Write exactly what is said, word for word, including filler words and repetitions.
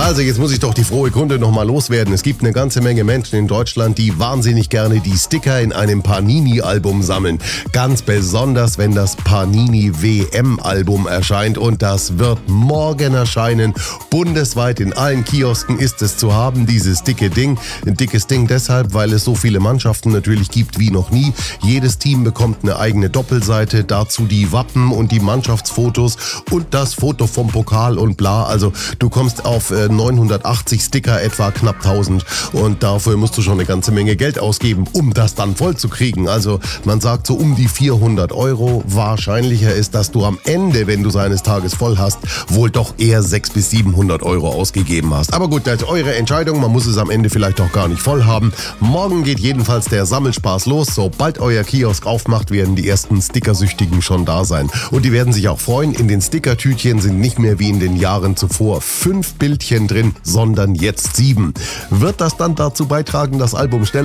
Also jetzt muss ich doch die frohe Kunde nochmal loswerden. Es gibt eine ganze Menge Menschen in Deutschland, die wahnsinnig gerne die Sticker in einem Panini-Album sammeln. Ganz besonders, wenn das Panini-W M-Album erscheint, und das wird morgen erscheinen. Bundesweit in allen Kiosken ist es zu haben, dieses dicke Ding. Ein dickes Ding deshalb, weil es so viele Mannschaften natürlich gibt wie noch nie. Jedes Team bekommt eine eigene Doppelseite, dazu die Wappen und die Mannschaftsfotos und das Foto vom Pokal und bla. Also du kommst auf äh, neunhundertachtzig Sticker, etwa knapp tausend, und dafür musst du schon eine ganze Menge Geld ausgeben, um das dann voll zu kriegen. Also man sagt so um die vierhundert Euro. Wahrscheinlicher ist, dass du am Ende, wenn du es eines Tages voll hast, wohl doch eher sechshundert bis siebenhundert Euro ausgegeben hast. Aber gut, das ist eure Entscheidung. Man muss es am Ende vielleicht auch gar nicht voll haben. Morgen geht jedenfalls der Sammelspaß los. Sobald euer Kiosk aufmacht, werden die ersten Stickersüchtigen schon da sein. Und die werden sich auch freuen. In den Stickertütchen sind nicht mehr wie in den Jahren zuvor fünf Bildchen drin, sondern jetzt sieben. Wird das dann dazu beitragen, das Album schneller